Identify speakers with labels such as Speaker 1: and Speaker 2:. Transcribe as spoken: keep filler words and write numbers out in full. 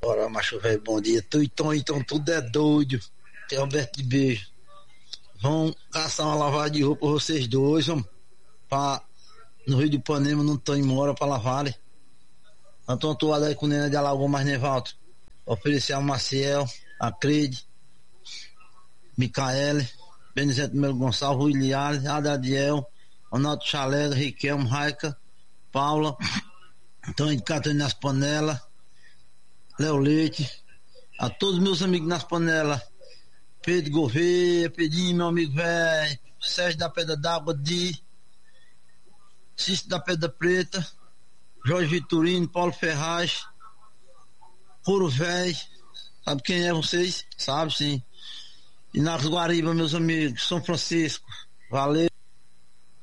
Speaker 1: Bora, macho velho, bom dia. Tu e Tom, então tudo é doido. Tem Alberto de Beijo. Vão caçar uma lavagem de roupa vocês dois, vamos. Pra, no Rio de Ipanema, não estão indo embora pra lavar. Estão atuados aí com o Nena de Alagoas, mais Nevaldo. Oferecer a Maciel, a Crede, Micaele, Benizete Melo Gonçalves, Rui Liales, Adadiel, Ronaldo Chalega, Riquelme, Raica, Paula, estão indo catando nas panelas, Léo Leite, a todos meus amigos nas panelas, Pedro Gouveia, Pedrinho, meu amigo velho, Sérgio da Pedra d'Água, Di, Cício da Pedra Preta, Jorge Vitorino, Paulo Ferraz, Couro Velho, sabe quem é vocês? Sabe sim. Inácio Guariba, meus amigos, São Francisco, valeu.